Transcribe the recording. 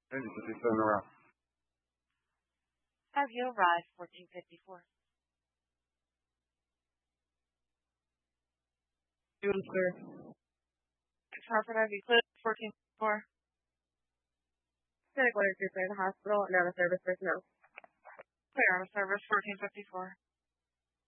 Agency sitting around. Have you arrived 1454? You sir. Hartford, have you cleared 1454? Medical emergency to the hospital and out of service personnel. Clear out of service 1454.